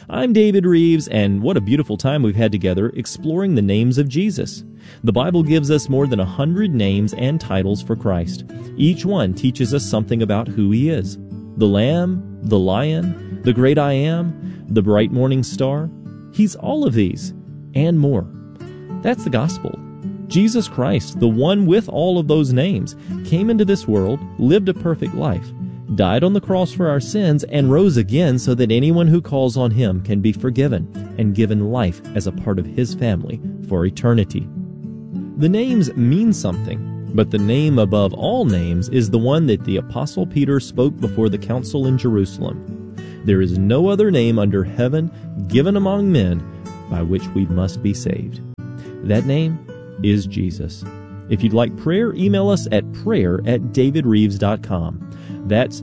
I'm David Reeves, and what a beautiful time we've had together exploring the names of Jesus. The Bible gives us more than 100 names and titles for Christ. Each one teaches us something about who He is. The Lamb, the Lion, the Great I Am, the Bright Morning Star. He's all of these, and more. That's the gospel. Jesus Christ, the one with all of those names, came into this world, lived a perfect life, died on the cross for our sins, and rose again so that anyone who calls on Him can be forgiven and given life as a part of His family for eternity. The names mean something, but the name above all names is the one that the Apostle Peter spoke before the council in Jerusalem. There is no other name under heaven given among men by which we must be saved. That name is Jesus. If you'd like prayer, email us at prayer@davidreeves.com. That's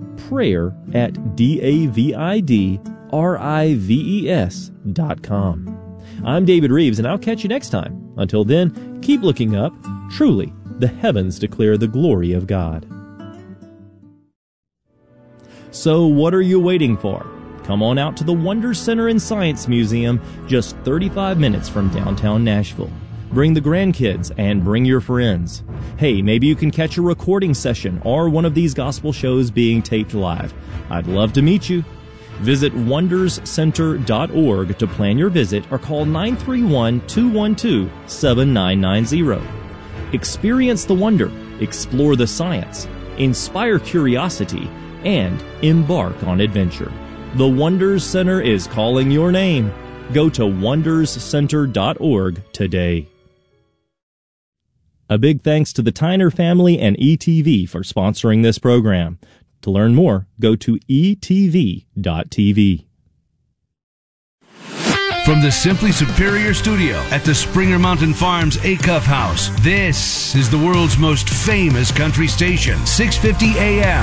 prayer@davidrives.com. I'm David Reeves, and I'll catch you next time. Until then, keep looking up. Truly, the heavens declare the glory of God. So what are you waiting for? Come on out to the Wonder Center and Science Museum, just 35 minutes from downtown Nashville. Bring the grandkids and bring your friends. Hey, maybe you can catch a recording session or one of these gospel shows being taped live. I'd love to meet you. Visit wonderscenter.org to plan your visit or call 931-212-7990. Experience the wonder, explore the science, inspire curiosity, and embark on adventure. The Wonders Center is calling your name. Go to wonderscenter.org today. A big thanks to the Tyner family and ETV for sponsoring this program. To learn more, go to etv.tv. From the Simply Superior Studio at the Springer Mountain Farms Acuff House, this is the world's most famous country station, 650 AM.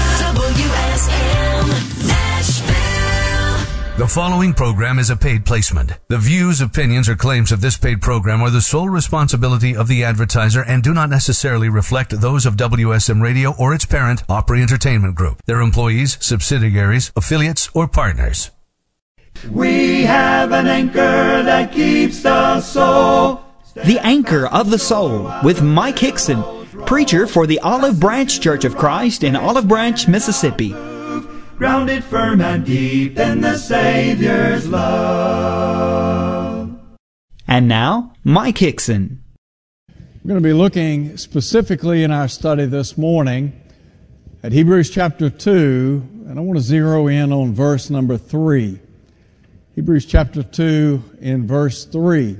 WSM Nashville. The following program is a paid placement. The views, opinions, or claims of this paid program are the sole responsibility of the advertiser and do not necessarily reflect those of WSM Radio or its parent, Opry Entertainment Group, their employees, subsidiaries, affiliates, or partners. We have an anchor that keeps the soul. The Anchor of the Soul with Mike Hickson, preacher for the Olive Branch Church of Christ in Olive Branch, Mississippi. Grounded firm and deep in the Savior's love. And now, Mike Hickson. We're going to be looking specifically in our study this morning at Hebrews chapter 2, and I want to zero in on verse number 3. Hebrews chapter 2 in verse 3.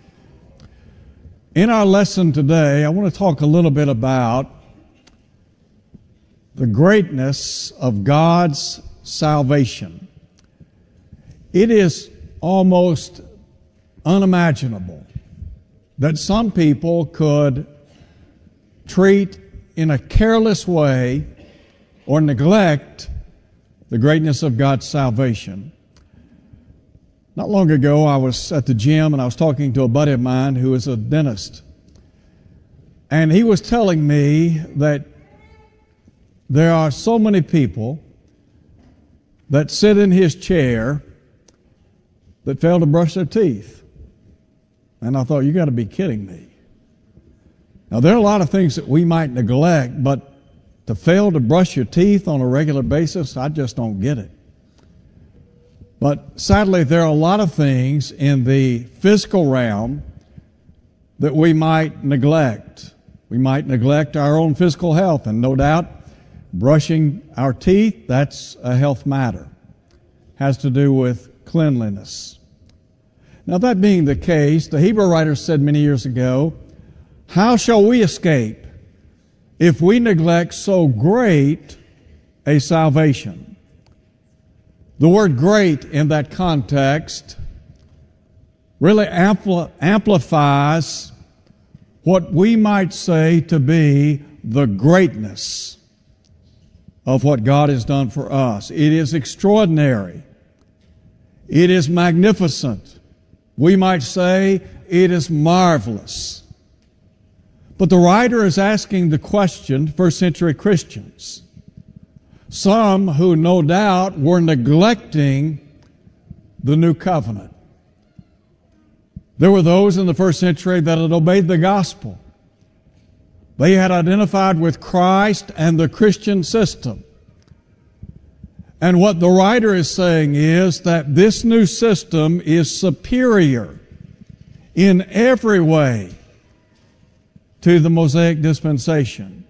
In our lesson today, I want to talk a little bit about the greatness of God's salvation. It is almost unimaginable that some people could treat in a careless way or neglect the greatness of God's salvation. Not long ago, I was at the gym and I was talking to a buddy of mine who is a dentist. And he was telling me that there are so many people that sit in his chair that fail to brush their teeth. And I thought, you got to be kidding me. Now, there are a lot of things that we might neglect, but to fail to brush your teeth on a regular basis, I just don't get it. But sadly, there are a lot of things in the physical realm that we might neglect. We might neglect our own physical health, and no doubt, brushing our teeth, that's a health matter. Has to do with cleanliness. Now, that being the case, the Hebrew writer said many years ago, how shall we escape if we neglect so great a salvation? The word great in that context really amplifies what we might say to be the greatness of what God has done for us. It is extraordinary. It is magnificent. We might say it is marvelous. But the writer is asking the question, first century Christians, some who no doubt were neglecting the new covenant. There were those in the first century that had obeyed the gospel. They had identified with Christ and the Christian system. And what the writer is saying is that this new system is superior in every way to the Mosaic dispensation.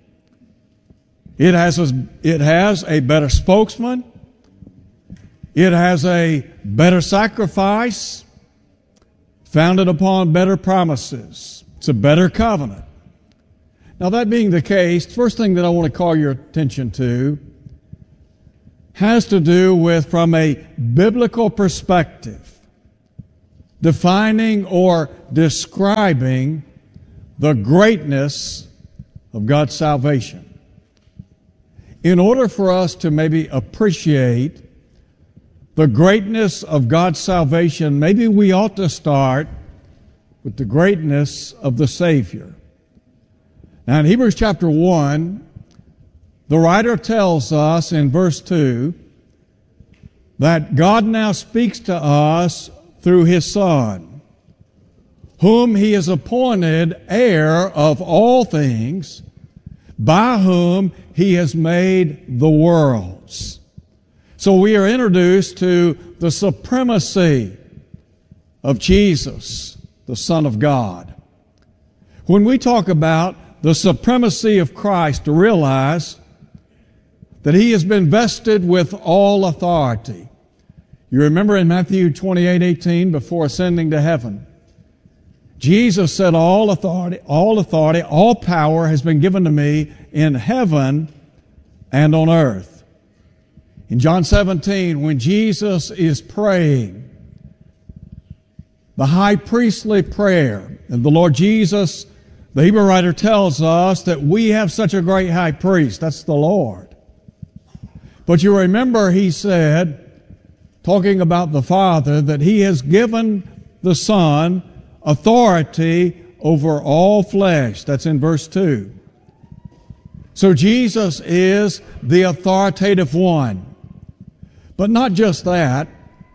It has a better spokesman. It has a better sacrifice founded upon better promises. It's a better covenant. Now, that being the case, the first thing that I want to call your attention to has to do with, from a biblical perspective, defining or describing the greatness of God's salvation. In order for us to maybe appreciate the greatness of God's salvation, maybe we ought to start with the greatness of the Savior. Now, in Hebrews chapter 1, the writer tells us in verse 2 that God now speaks to us through His Son, whom He has appointed heir of all things, by whom He has made the worlds. So we are introduced to the supremacy of Jesus, the Son of God. When we talk about the supremacy of Christ, to realize that He has been vested with all authority. You remember in Matthew 28:18, before ascending to heaven, Jesus said, all authority, all power has been given to me in heaven and on earth. In John 17, when Jesus is praying, the high priestly prayer, and the Lord Jesus, the Hebrew writer tells us that we have such a great high priest. That's the Lord. But you remember He said, talking about the Father, that He has given the Son authority over all flesh. That's in verse 2. So Jesus is the authoritative one. But not just that,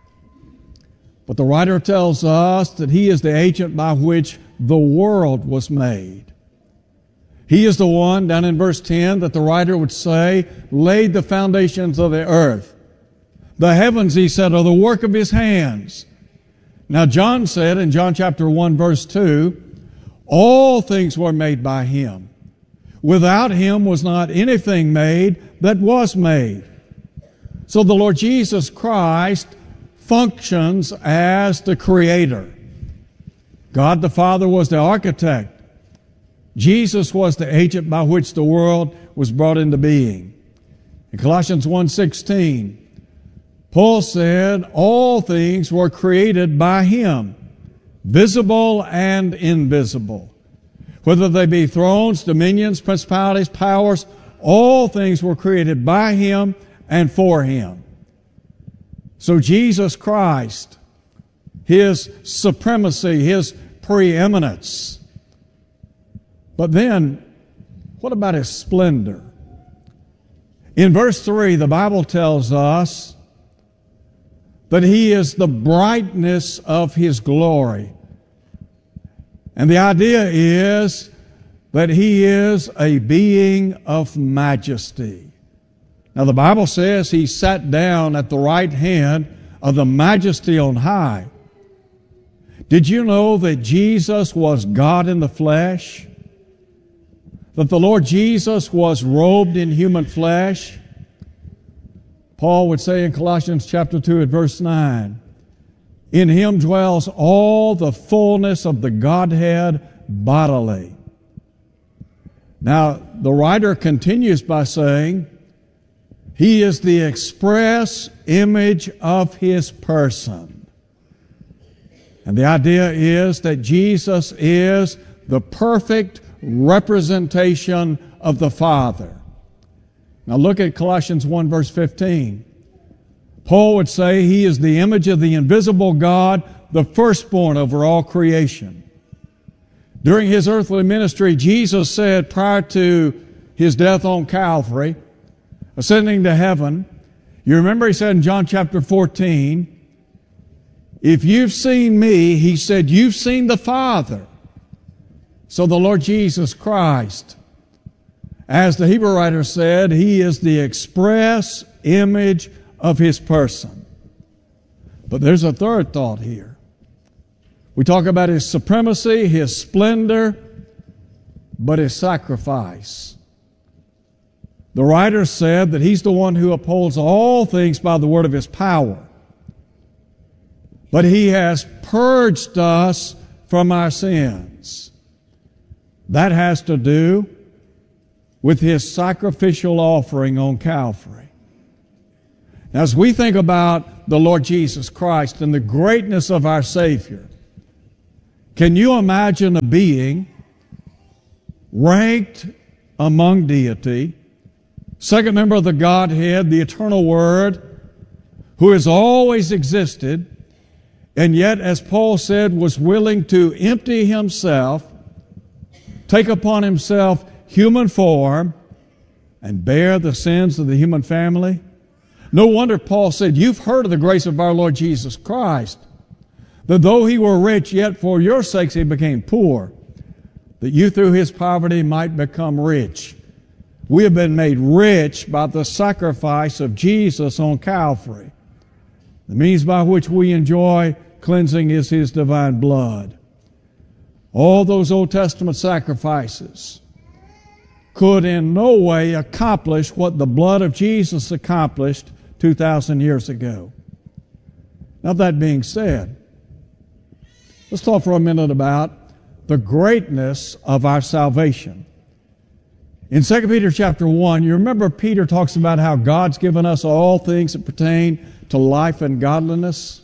but the writer tells us that He is the agent by which the world was made. He is the one, down in verse 10, that the writer would say, laid the foundations of the earth. The heavens, he said, are the work of His hands. Now John said in John chapter 1, verse 2, all things were made by Him. Without Him was not anything made that was made. So the Lord Jesus Christ functions as the Creator. God the Father was the architect. Jesus was the agent by which the world was brought into being. In Colossians 1:16, Paul said, all things were created by Him, visible and invisible. Whether they be thrones, dominions, principalities, powers, all things were created by Him and for Him. So Jesus Christ, His supremacy, His preeminence. But then, what about His splendor? In verse 3, the Bible tells us that He is the brightness of His glory. And the idea is that He is a being of majesty. Now the Bible says He sat down at the right hand of the Majesty on high. Did you know that Jesus was God in the flesh? That the Lord Jesus was robed in human flesh? Paul would say in Colossians chapter 2 at verse 9, in Him dwells all the fullness of the Godhead bodily. Now, the writer continues by saying, He is the express image of His person. And the idea is that Jesus is the perfect representation of the Father. Now look at Colossians 1 verse 15. Paul would say He is the image of the invisible God, the firstborn over all creation. During His earthly ministry, Jesus said prior to His death on Calvary, ascending to heaven, you remember He said in John chapter 14, If you've seen me, he said, you've seen the Father. So the Lord Jesus Christ, as the Hebrew writer said, he is the express image of his person. But there's a third thought here. We talk about his supremacy, his splendor, but his sacrifice. The writer said that he's the one who upholds all things by the word of his power. But he has purged us from our sins. That has to do with his sacrificial offering on Calvary. Now, as we think about the Lord Jesus Christ and the greatness of our Savior, can you imagine a being ranked among deity, second member of the Godhead, the eternal Word, who has always existed, and yet, as Paul said, was willing to empty himself, take upon himself human form, and bear the sins of the human family? No wonder Paul said, you've heard of the grace of our Lord Jesus Christ, that though he were rich, yet for your sakes he became poor, that you through his poverty might become rich. We have been made rich by the sacrifice of Jesus on Calvary. The means by which we enjoy cleansing is his divine blood. All those Old Testament sacrifices could in no way accomplish what the blood of Jesus accomplished 2,000 years ago. Now, that being said, let's talk for a minute about the greatness of our salvation. In 2 Peter chapter 1, you remember Peter talks about how God's given us all things that pertain to life and godliness.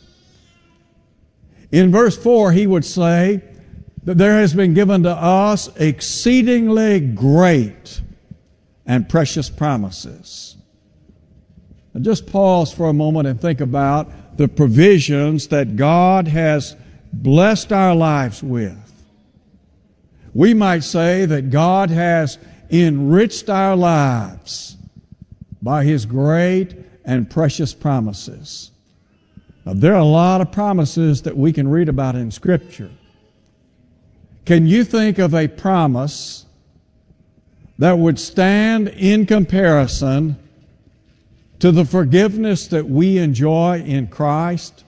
In verse 4, he would say that there has been given to us exceedingly great and precious promises. Now just pause for a moment and think about the provisions that God has blessed our lives with. We might say that God has enriched our lives by his great and precious promises. Now, there are a lot of promises that we can read about in Scripture. Can you think of a promise that would stand in comparison to the forgiveness that we enjoy in Christ?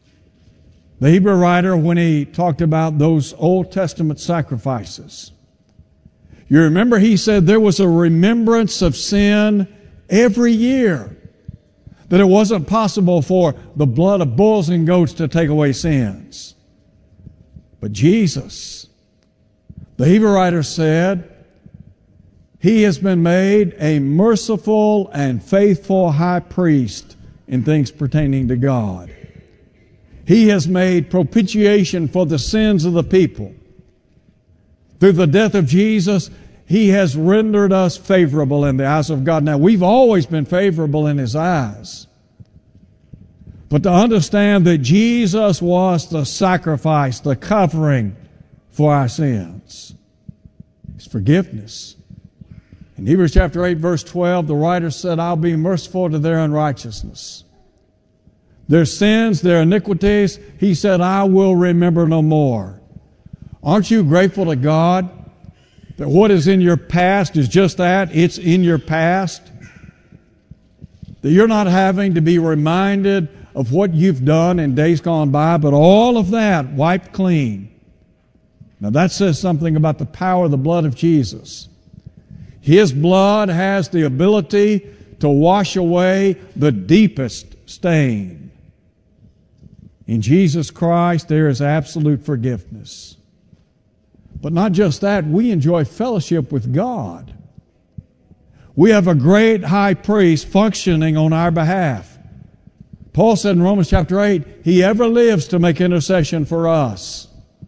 The Hebrew writer, when he talked about those Old Testament sacrifices, you remember he said there was a remembrance of sin every year, that it wasn't possible for the blood of bulls and goats to take away sins. But Jesus, the Hebrew writer said, he has been made a merciful and faithful high priest in things pertaining to God. He has made propitiation for the sins of the people. Through the death of Jesus, he has rendered us favorable in the eyes of God. Now, we've always been favorable in his eyes. But to understand that Jesus was the sacrifice, the covering for our sins, his forgiveness. In Hebrews chapter 8, verse 12, the writer said, I'll be merciful to their unrighteousness. Their sins, their iniquities, he said, I will remember no more. Aren't you grateful to God that what is in your past is just that? It's in your past. That you're not having to be reminded of what you've done in days gone by, but all of that wiped clean. Now that says something about the power of the blood of Jesus. His blood has the ability to wash away the deepest stain. In Jesus Christ, there is absolute forgiveness. But not just that, we enjoy fellowship with God. We have a great high priest functioning on our behalf. Paul said in Romans chapter 8, he ever lives to make intercession for us.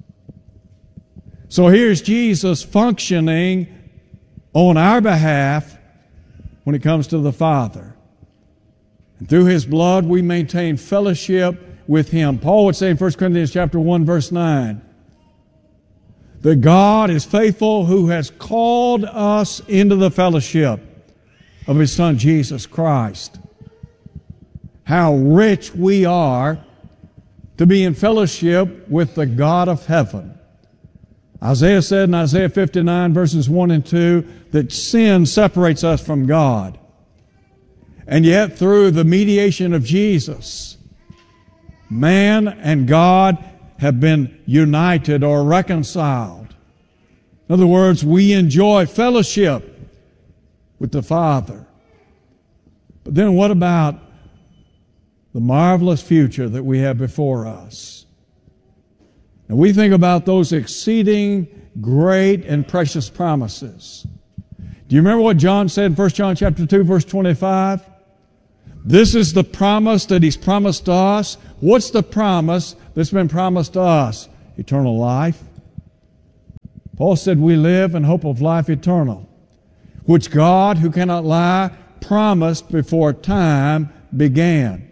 So here's Jesus functioning on our behalf when it comes to the Father. And through his blood, we maintain fellowship with him. Paul would say in 1 Corinthians chapter 1, verse 9, that God is faithful who has called us into the fellowship of his Son Jesus Christ. How rich we are to be in fellowship with the God of heaven. Isaiah said in Isaiah 59 verses 1 and 2 that sin separates us from God. And yet through the mediation of Jesus, man and God have been united or reconciled. In other words, we enjoy fellowship with the Father. But then what about the marvelous future that we have before us? And we think about those exceeding great and precious promises. Do you remember what John said in 1 John chapter 2, verse 25? This is the promise that He's promised to us. What's the promise that's been promised to us? Eternal life. Paul said we live in hope of life eternal, which God, who cannot lie, promised before time began.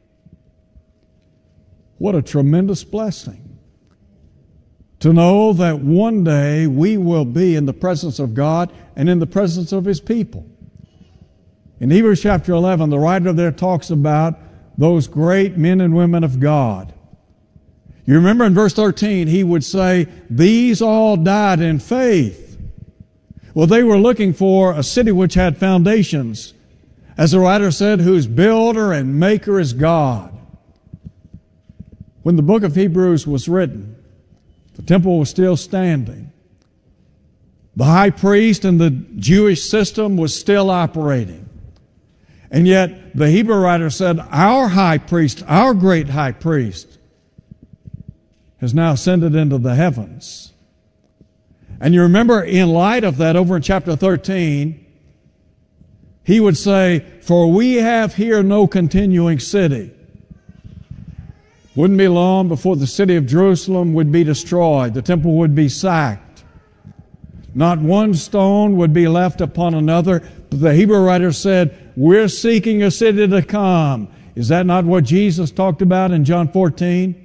What a tremendous blessing to know that one day we will be in the presence of God and in the presence of His people. In Hebrews chapter 11, the writer there talks about those great men and women of God. You remember in verse 13, he would say, these all died in faith. Well, they were looking for a city which had foundations, as the writer said, whose builder and maker is God. When the book of Hebrews was written, the temple was still standing. The high priest and the Jewish system was still operating. And yet the Hebrew writer said, our high priest, our great high priest, has now ascended into the heavens. And you remember in light of that, over in chapter 13, he would say, for we have here no continuing city. Wouldn't be long before the city of Jerusalem would be destroyed. The temple would be sacked. Not one stone would be left upon another. But the Hebrew writer said, we're seeking a city to come. Is that not what Jesus talked about in John 14?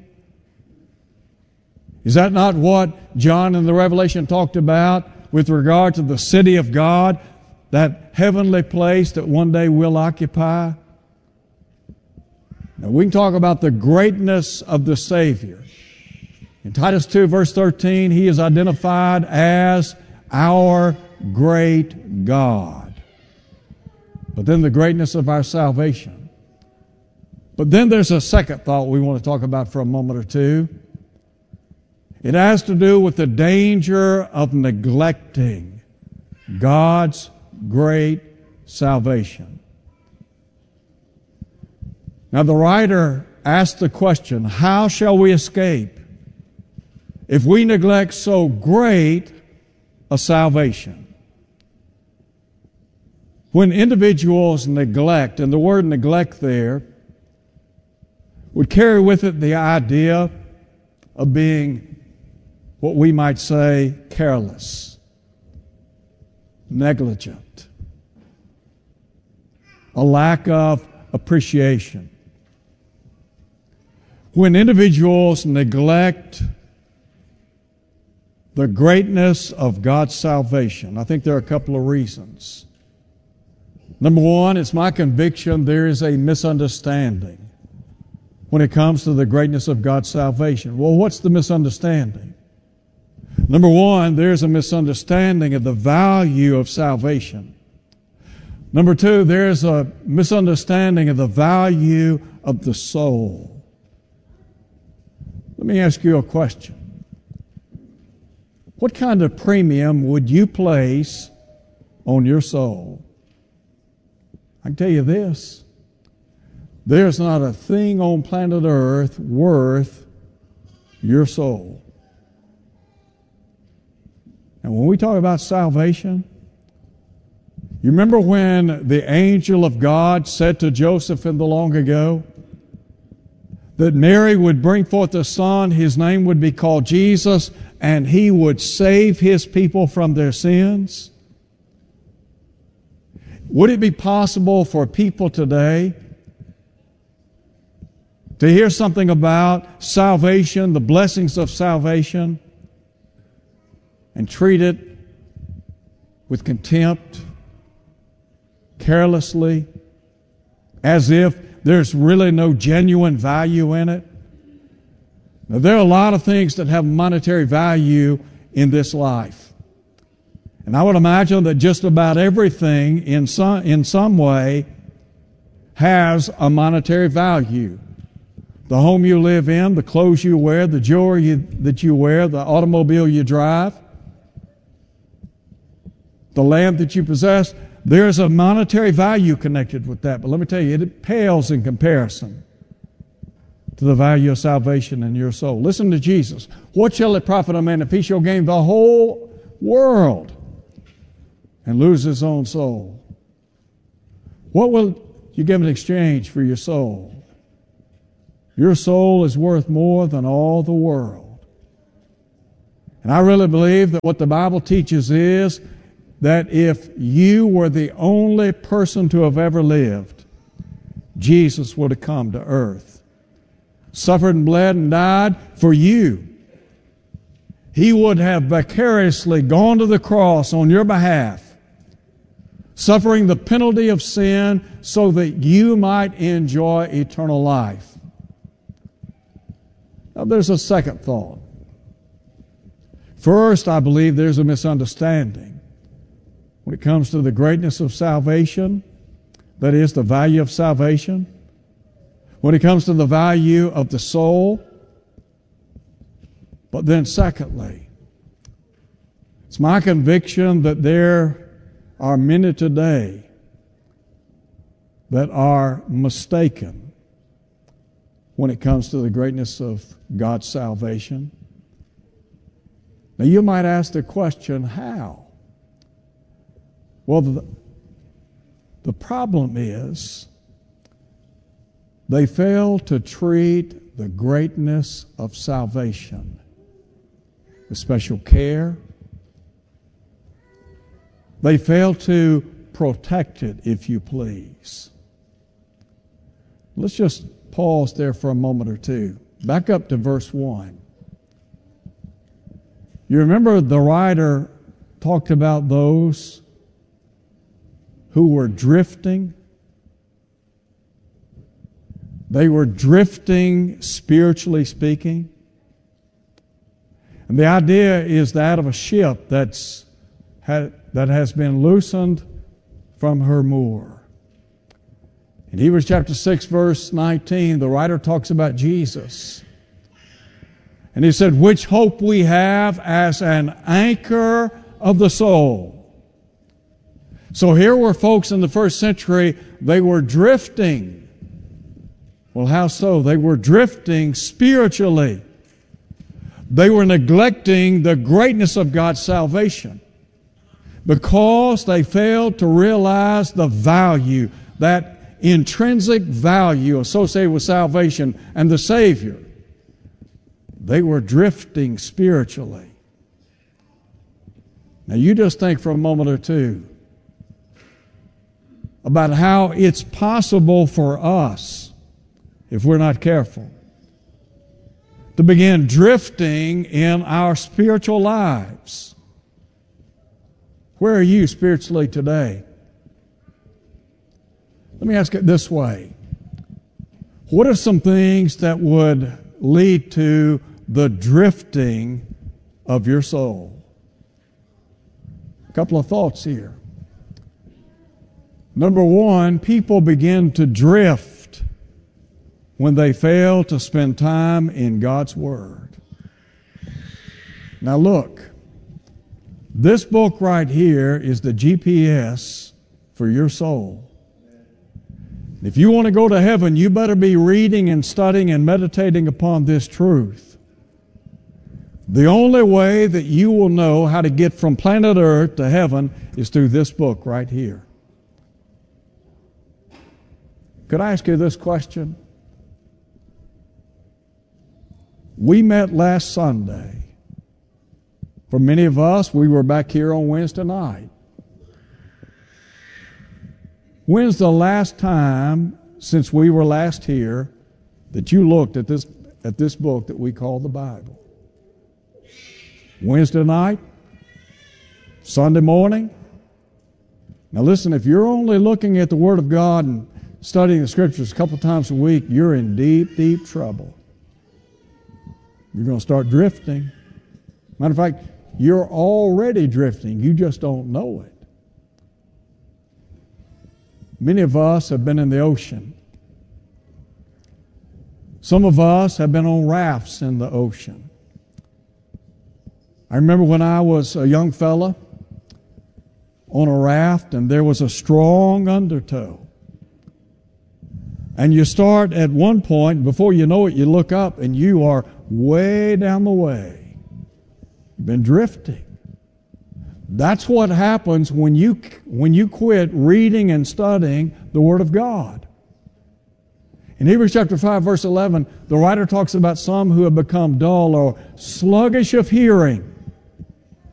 Is that not what John in the Revelation talked about with regard to the city of God, that heavenly place that one day we'll occupy? Now we can talk about the greatness of the Savior. In Titus 2 verse 13, He is identified as our great God. But then the greatness of our salvation. But then there's a second thought we want to talk about for a moment or two. It has to do with the danger of neglecting God's great salvation. Now the writer asked the question, how shall we escape if we neglect so great a salvation? When individuals neglect, and the word neglect there would carry with it the idea of being what we might say careless, negligent, a lack of appreciation. When individuals neglect the greatness of God's salvation, I think there are a couple of reasons. Number one, it's my conviction there is a misunderstanding when it comes to the greatness of God's salvation. Well, what's the misunderstanding? Number one, there's a misunderstanding of the value of salvation. Number two, there's a misunderstanding of the value of the soul. Let me ask you a question. What kind of premium would you place on your soul? I can tell you this. There's not a thing on planet Earth worth your soul. And when we talk about salvation, you remember when the angel of God said to Joseph in the long ago that Mary would bring forth a son, his name would be called Jesus, and he would save his people from their sins? Would it be possible for people today to hear something about salvation, the blessings of salvation, and treat it with contempt, carelessly, as if there's really no genuine value in it? Now, there are a lot of things that have monetary value in this life. And I would imagine that just about everything in some way has a monetary value. The home you live in, the clothes you wear, the jewelry that you wear, the automobile you drive, the land that you possess, there's a monetary value connected with that. But let me tell you, it pales in comparison to the value of salvation in your soul. Listen to Jesus. What shall it profit a man if he shall gain the whole world and lose his own soul? What will you give in exchange for your soul? Your soul is worth more than all the world. And I really believe that what the Bible teaches is that if you were the only person to have ever lived, Jesus would have come to earth, suffered and bled and died for you. He would have vicariously gone to the cross on your behalf, suffering the penalty of sin so that you might enjoy eternal life. Now, there's a second thought. First, I believe there's a misunderstanding when it comes to the greatness of salvation, that is, the value of salvation. When it comes to the value of the soul. But then secondly, it's my conviction that there are many today that are mistaken when it comes to the greatness of God's salvation. Now you might ask the question, how? Well, the problem is they fail to treat the greatness of salvation with special care. They fail to protect it, if you please. Let's just pause there for a moment or two. Back up to verse 1. You remember the writer talked about those who were drifting. They were drifting, spiritually speaking. And the idea is that of a ship that has been loosened from her moor. In Hebrews chapter 6, verse 19, the writer talks about Jesus. And he said, which hope we have as an anchor of the soul. So here were folks in the first century, they were drifting. Well, how so? They were drifting spiritually. They were neglecting the greatness of God's salvation because they failed to realize the value, that intrinsic value associated with salvation and the Savior. They were drifting spiritually. Now you just think for a moment or two about how it's possible for us, if we're not careful, to begin drifting in our spiritual lives. Where are you spiritually today? Let me ask it this way. What are some things that would lead to the drifting of your soul? A couple of thoughts here. Number one, people begin to drift when they fail to spend time in God's Word. Now look, this book right here is the GPS for your soul. If you want to go to heaven, you better be reading and studying and meditating upon this truth. The only way that you will know how to get from planet Earth to heaven is through this book right here. Could I ask you this question? We met last Sunday. For many of us, we were back here on Wednesday night. When's the last time since we were last here that you looked at this book that we call the Bible? Wednesday night? Sunday morning? Now listen, if you're only looking at the Word of God and studying the Scriptures a couple times a week, you're in deep, deep trouble. You're going to start drifting. Matter of fact, you're already drifting. You just don't know it. Many of us have been in the ocean. Some of us have been on rafts in the ocean. I remember when I was a young fella on a raft and there was a strong undertow. And you start at one point, before you know it, you look up and you are way down the way. You've been drifting. That's what happens when you quit reading and studying the Word of God. In Hebrews chapter 5, verse 11, the writer talks about some who have become dull or sluggish of hearing.